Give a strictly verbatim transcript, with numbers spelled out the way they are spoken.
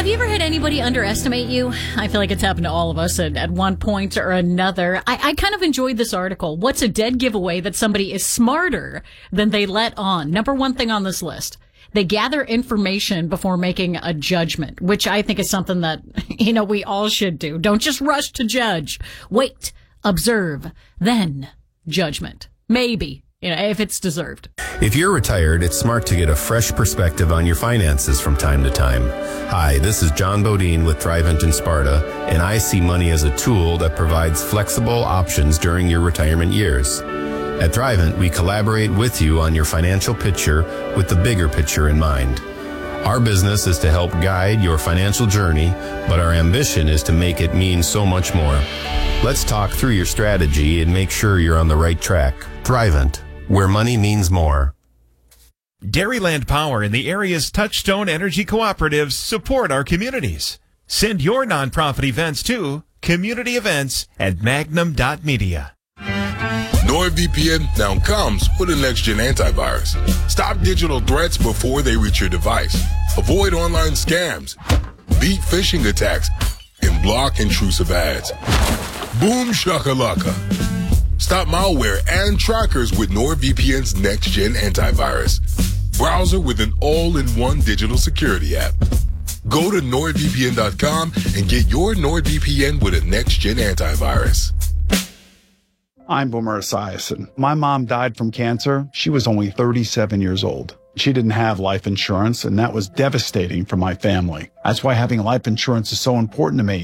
Have you ever had anybody underestimate you? I feel like it's happened to all of us at, at one point or another. I, I kind of enjoyed this article. What's a dead giveaway that somebody is smarter than they let on? Number one thing on this list. They gather information before making a judgment, which I think is something that, you know, we all should do. Don't just rush to judge. Wait, observe, then judgment. Maybe, you know, if it's deserved. If you're retired, it's smart to get a fresh perspective on your finances from time to time. Hi, this is John Bodine with Thrivent in Sparta, and I see money as a tool that provides flexible options during your retirement years. At Thrivent, we collaborate with you on your financial picture with the bigger picture in mind. Our business is to help guide your financial journey, but our ambition is to make it mean so much more. Let's talk through your strategy and make sure you're on the right track. Thrivent, where money means more. Dairyland Power and the area's Touchstone Energy Cooperatives support our communities. Send your nonprofit events to community events at magnum dot media. NordVPN now comes with a next-gen antivirus. Stop digital threats before they reach your device. Avoid online scams, beat phishing attacks, and block intrusive ads. Boom shakalaka. Stop malware and trackers with NordVPN's next-gen antivirus. Browser with an all-in-one digital security app. Go to nord V P N dot com and get your NordVPN with a next-gen antivirus. I'm Boomer Esiason. My mom died from cancer. She was only thirty-seven years old. She didn't have life insurance, and that was devastating for my family. That's why having life insurance is so important to me.